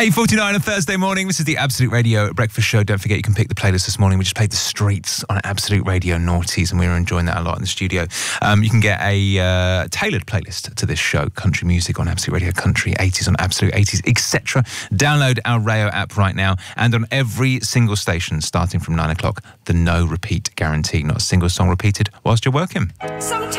8:49 on a Thursday morning. This is the Absolute Radio Breakfast Show. Don't forget you can pick the playlist this morning. We just played The Streets on Absolute Radio Noughties and we were enjoying that a lot in the studio. You can get a tailored playlist to this show. Country music on Absolute Radio Country, 80s on Absolute 80s, etc. Download our Rayo app right now, and on every single station starting from 9 o'clock, the no repeat guarantee. Not a single song repeated whilst you're working. Sometimes